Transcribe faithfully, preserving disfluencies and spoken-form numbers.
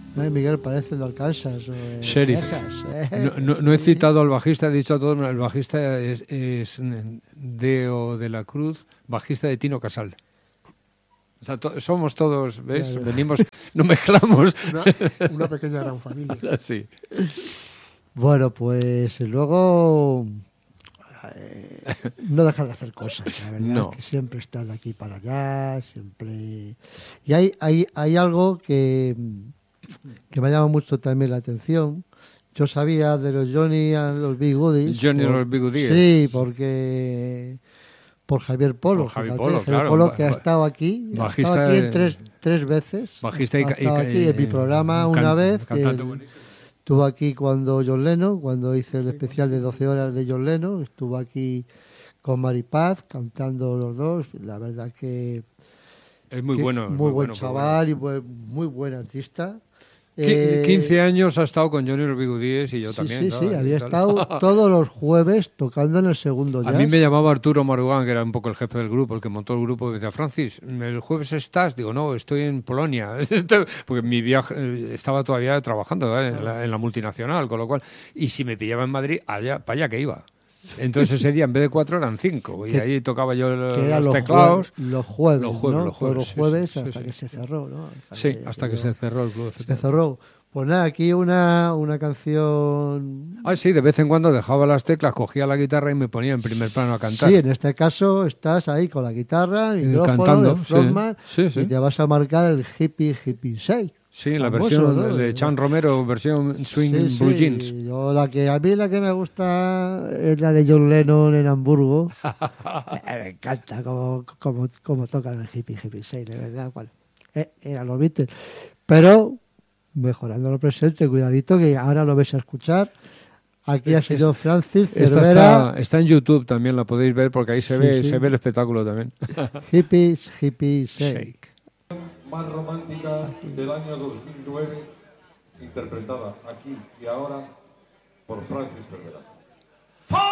No, Miguel parece de Arkansas o de Sheriff. Texas, ¿eh? No, no, no he citado al bajista, he dicho a todos, el bajista es, es Deo de la Cruz, bajista de Tino Casal. O sea, to- somos todos, ¿ves? Claro. Venimos, no mezclamos. Una, una pequeña gran familia. Sí. Bueno, pues luego eh, no dejar de hacer cosas, la verdad, No. que siempre estás de aquí para allá, siempre... Y hay, hay, hay algo que, que me ha llamado mucho también la atención. Yo sabía de los Johnny and los Big Goodies. Johnny and por- los Big Goodies. Sí, porque... Por Javier Polo. Por Javier fíjate, Polo, Javier claro. Polo, que ha Ba- estado aquí, ha bajista estado aquí en de- tres, tres veces. Bajista y, ha ca- y estado ca- aquí en mi eh, programa can- una vez. cantante el- buenísimo. Estuvo aquí cuando John Lennon, cuando hice el especial de doce horas de John Lennon, estuvo aquí con Maripaz cantando los dos. La verdad que, Es muy que bueno. es muy, muy buen bueno, chaval muy y buen- muy buen artista. bueno. Qui- Eh, quince años ha estado con Johnny y los Big Goodies y yo sí, también. sí, ¿no? sí, Y había tal. estado todos los jueves tocando en el segundo A jazz. mí me llamaba Arturo Marugán, que era un poco el jefe del grupo, el que montó el grupo, y decía, Francis, ¿el jueves estás? Digo, no, estoy en Polonia. Porque mi viaje eh, estaba todavía trabajando, ¿eh? en, la, en la multinacional, con lo cual, y si me pillaba en Madrid, allá, para allá que iba. Entonces ese día en vez de cuatro eran cinco, y Que- ahí tocaba yo que eran los los teclados. jueves, los jueves, Los jueves, ¿no? los Todos jueves, los sí, jueves sí, sí, hasta sí. que se cerró, ¿no? Hasta Sí, que- hasta que que se cerró el club. se cerró. Pues nada, aquí una, una canción. Ah, sí, de vez en cuando dejaba las teclas, cogía la guitarra y me ponía en primer plano a cantar. Sí, en este caso estás ahí con la guitarra, el micrófono cantando, de frontman, sí, sí, sí. y te vas a marcar el hippie hippie shake. Sí, la Famoso, versión ¿no? de Chan Romero, versión swing Sí, blue sí, jeans. yo la que a mí la que me gusta es la de John Lennon en Hamburgo. Eh, me encanta cómo, cómo, cómo tocan el hippie hippie shake, de verdad. Bueno, eh, eran los Beatles. Pero mejorando lo presente, cuidadito que ahora lo vais a escuchar. Aquí ha Es- sido es- Francis Esta Cervera, está, está en YouTube también, la podéis ver porque ahí se, Sí, ve, sí. se ve el espectáculo también. hippies hippie shake. Shake. Más romántica del año dos mil nueve, interpretada aquí y ahora por Francis Cervera.